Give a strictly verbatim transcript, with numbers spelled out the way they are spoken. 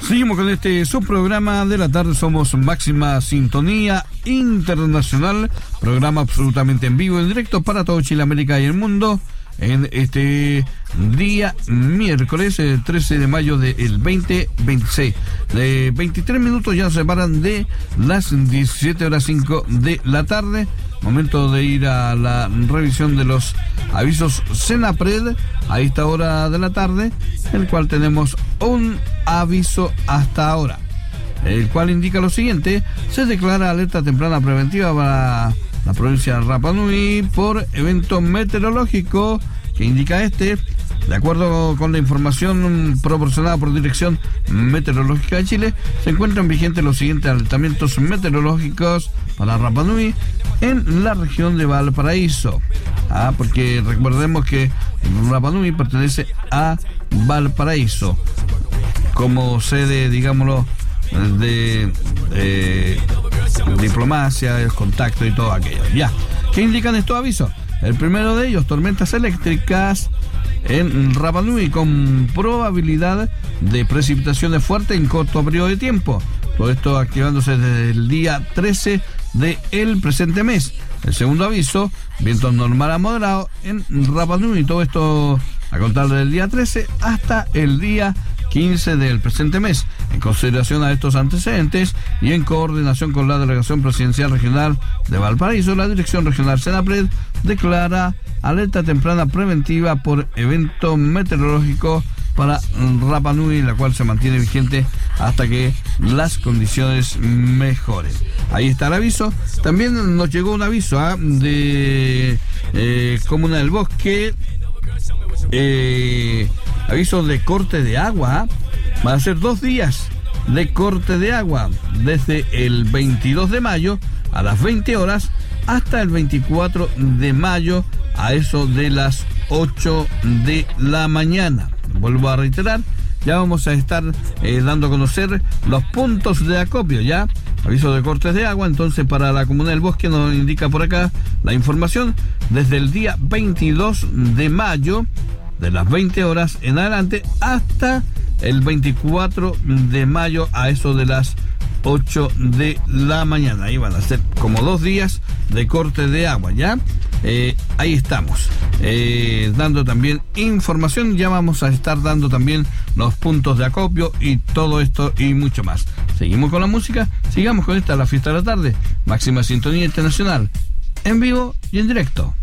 Seguimos con este subprograma de la tarde. Somos Máxima Sintonía Internacional, programa absolutamente en vivo, en directo para todo Chile, América y el mundo, en este día miércoles eh, trece de mayo del veinte veintiséis. De veintitrés minutos ya nos separan de las diecisiete horas cinco de la tarde. Momento de ir a la revisión de los avisos Senapred a esta hora de la tarde, el cual tenemos un aviso hasta ahora, el cual indica lo siguiente: se declara alerta temprana preventiva para la provincia de Rapa Nui por evento meteorológico, que indica este. De acuerdo con la información proporcionada por Dirección Meteorológica de Chile, se encuentran vigentes los siguientes alertamientos meteorológicos para Rapa Nui en la región de Valparaíso. Ah, porque recordemos que Rapa Nui pertenece a Valparaíso como sede, digámoslo, de eh, diplomacia, el contacto y todo aquello. Ya, ¿qué indican estos avisos? El primero de ellos: tormentas eléctricas en Rapa Nui con probabilidad de precipitaciones fuertes en corto periodo de tiempo. Todo esto activándose desde el día trece del presente mes. El segundo aviso: vientos normal a moderado en Rapa Nui. Todo esto a contar del día trece hasta el día quince del presente mes. En consideración a estos antecedentes y en coordinación con la Delegación Presidencial Regional de Valparaíso, la Dirección Regional Senapred declara alerta temprana preventiva por evento meteorológico para Rapa Nui, la cual se mantiene vigente hasta que las condiciones mejoren. Ahí está el aviso. También nos llegó un aviso ¿eh? de eh, Comuna del Bosque. Eh, aviso de corte de agua. Van a ser dos días de corte de agua, desde el veintidós de mayo a las veinte horas hasta el veinticuatro de mayo a eso de las ocho de la mañana. Vuelvo a reiterar, ya vamos a estar eh, dando a conocer los puntos de acopio, ya. Aviso de cortes de agua, entonces para la Comuna del Bosque nos indica por acá la información, desde el día veintidós de mayo, de las veinte horas en adelante, hasta el veinticuatro de mayo a eso de las ocho de la mañana. Ahí van a ser como dos días de corte de agua, ¿ya? Eh, ahí estamos, eh, dando también información. Ya vamos a estar dando también los puntos de acopio y todo esto y mucho más. Seguimos con la música, sigamos con esta, la fiesta de la tarde. Máxima Sintonía Internacional, en vivo y en directo.